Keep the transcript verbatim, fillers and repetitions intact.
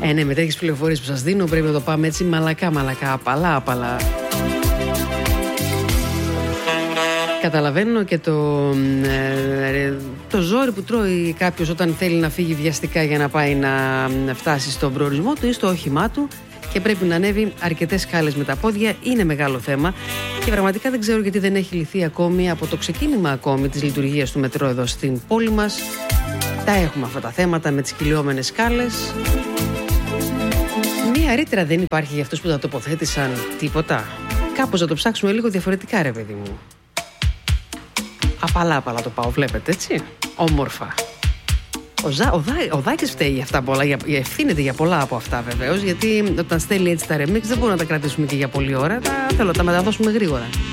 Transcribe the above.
Ε, ναι, με τέτοιες πληροφορίες που σας δίνω πρέπει να το πάμε έτσι μαλακά, μαλακά, απαλά, απαλά. Καταλαβαίνω και το, ε, το ζόρι που τρώει κάποιος όταν θέλει να φύγει βιαστικά για να πάει να φτάσει στον προορισμό του ή στο όχημά του και πρέπει να ανέβει αρκετές σκάλες με τα πόδια. Είναι μεγάλο θέμα και πραγματικά δεν ξέρω γιατί δεν έχει λυθεί ακόμη από το ξεκίνημα ακόμη της λειτουργίας του μετρό εδώ στην πόλη μας. Τα έχουμε αυτά τα θέματα με τις κυλιόμενες σκάλες. Μία ρήτρα δεν υπάρχει για αυτούς που τα τοποθέτησαν, τίποτα? Κάπως να το ψάξουμε λίγο διαφορετικά, ρε παιδί μου. Απαλά, απαλά το πάω, βλέπετε, έτσι. Όμορφα. Ο, Ζα, ο, Δά, ο Δάκης φταίει για αυτά πολλά, για, ευθύνεται για πολλά από αυτά βεβαίως, γιατί όταν στέλνει έτσι τα remix δεν μπορούμε να τα κρατήσουμε και για πολλή ώρα, τα, θέλω να τα μεταδώσουμε γρήγορα.